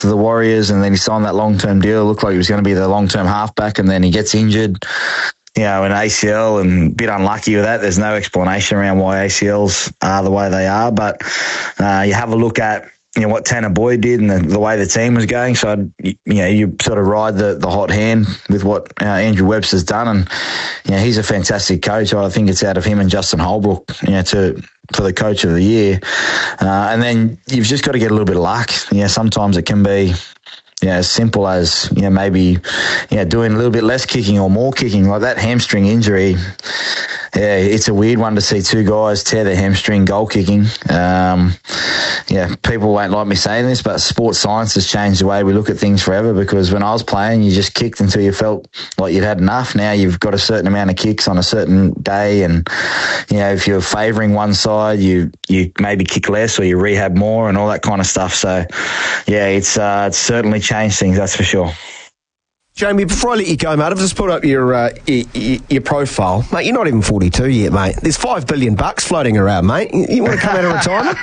to the Warriors, and then he signed that long-term deal. It looked like he was going to be the long-term halfback, and then he gets injured, an ACL, and a bit unlucky with that. There's no explanation around why ACLs are the way they are, but you have a look at what Tanner Boyd did and the way the team was going. So, you sort of ride the hot hand with what Andrew Webster's done. And, he's a fantastic coach. I think it's out of him and Justin Holbrook, for the coach of the year. And then you've just got to get a little bit of luck. Sometimes it can be, as simple as, maybe, doing a little bit less kicking or more kicking. Like that hamstring injury, it's a weird one to see two guys tear their hamstring goal kicking. People won't like me saying this, but sports science has changed the way we look at things forever, because when I was playing, you just kicked until you felt like you'd had enough. Now you've got a certain amount of kicks on a certain day, and, if you're favouring one side, you maybe kick less or you rehab more and all that kind of stuff. So, it's certainly changed things, that's for sure. Jamie, before I let you go, mate, I've just put up your profile. Mate, you're not even 42 yet, mate. There's $5 billion floating around, mate. You want to come out of retirement?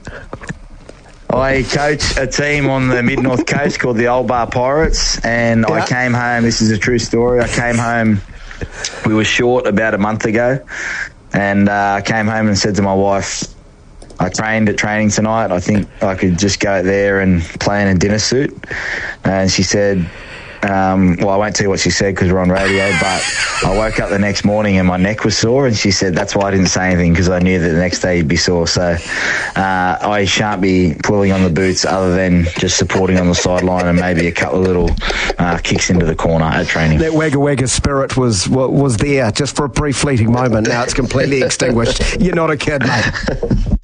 I coach a team on the Mid-North Coast called the Old Bar Pirates, and I came home, this is a true story, I came home, we were short about a month ago, and I came home and said to my wife, I trained at training tonight, I think I could just go there and play in a dinner suit. And she said, I won't tell you what she said because we're on radio, but I woke up the next morning and my neck was sore, and she said that's why I didn't say anything, because I knew that the next day you'd be sore. So I shan't be pulling on the boots other than just supporting on the sideline and maybe a couple of little kicks into the corner at training. That Wagga Wagga spirit was there just for a brief fleeting moment. Now it's completely extinguished. You're not a kid, mate.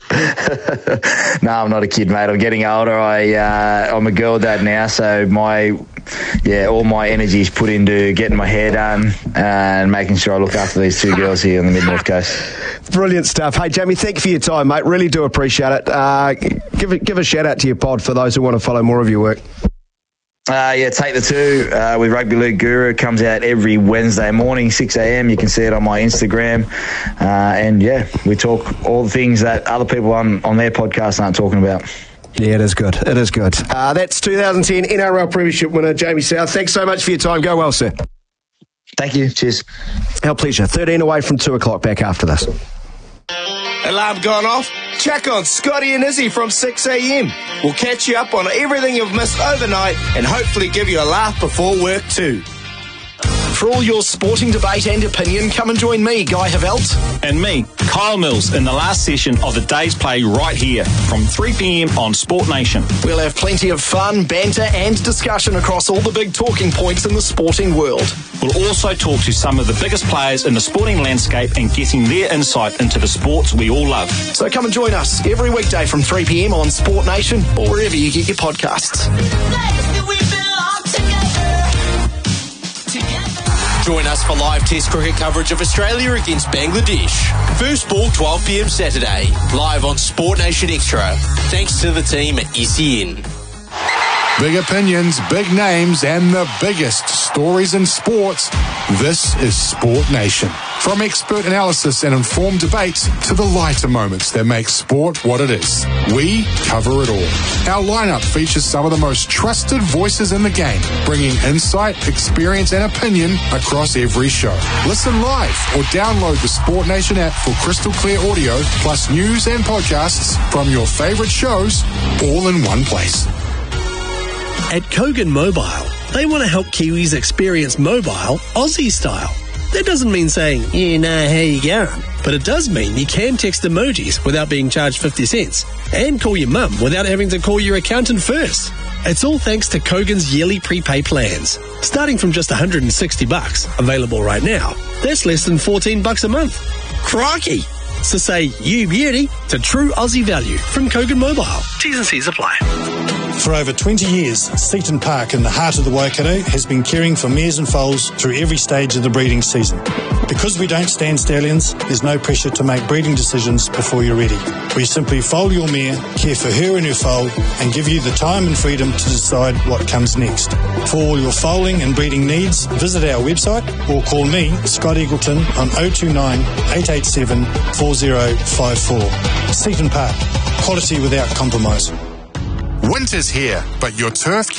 No, I'm not a kid, mate. I'm getting older. I'm a girl dad now, so all my energy is put into getting my hair done and making sure I look after these two girls here on the Mid-North Coast. Brilliant stuff. Hey, Jamie, thank you for your time, mate. Really do appreciate it. Give a shout out to your pod for those who want to follow more of your work. Take the Two with Rugby League Guru. It comes out every Wednesday morning, 6 a.m. You can see it on my Instagram. We talk all the things that other people on their podcast aren't talking about. Yeah, it is good. It is good. That's 2010 NRL Premiership winner, Jamie South. Thanks so much for your time. Go well, sir. Thank you. Cheers. Our pleasure. 13 away from 2 o'clock. Back after this. Alarm gone off? Check on Scotty and Izzy from 6 a.m. We'll catch you up on everything you've missed overnight and hopefully give you a laugh before work too. For all your sporting debate and opinion, come and join me, Guy Havelt. And me, Kyle Mills, in the last session of the day's play right here from 3 p.m. on Sport Nation. We'll have plenty of fun, banter and discussion across all the big talking points in the sporting world. We'll also talk to some of the biggest players in the sporting landscape and getting their insight into the sports we all love. So come and join us every weekday from 3 p.m. on Sport Nation or wherever you get your podcasts. Join us for live Test cricket coverage of Australia against Bangladesh. First ball 12 p.m. Saturday, live on Sport Nation Extra. Thanks to the team at SEN. Big opinions, big names, and the biggest stories in sports. This is Sport Nation. From expert analysis and informed debates to the lighter moments that make sport what it is, we cover it all. Our lineup features some of the most trusted voices in the game, bringing insight, experience, and opinion across every show. Listen live or download the Sport Nation app for crystal clear audio, plus news and podcasts from your favorite shows, all in one place. At Kogan Mobile, they want to help Kiwis experience mobile Aussie style. That doesn't mean saying, how you going? But it does mean you can text emojis without being charged 50 cents and call your mum without having to call your accountant first. It's all thanks to Kogan's yearly prepay plans. Starting from just $160, available right now, that's less than $14 a month. Crikey! So say you beauty to true Aussie value from Kogan Mobile. T's and C's apply. For over 20 years, Seaton Park in the heart of the Waikato has been caring for mares and foals through every stage of the breeding season. Because we don't stand stallions, there's no pressure to make breeding decisions before you're ready. We simply foal your mare, care for her and her foal, and give you the time and freedom to decide what comes next. For all your foaling and breeding needs, visit our website or call me, Scott Eagleton, on 029 887 4054. Seaton Park, quality without compromise. Winter's here, but your turf